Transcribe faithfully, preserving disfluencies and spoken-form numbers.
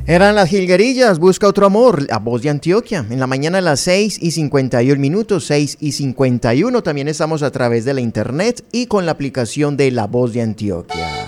Eran las Jilguerillas, Busca Otro Amor, La Voz de Antioquia. En la mañana a las seis y cincuenta y uno minutos, seis y cincuenta y uno. También estamos a través de la internet y con la aplicación de La Voz de Antioquia.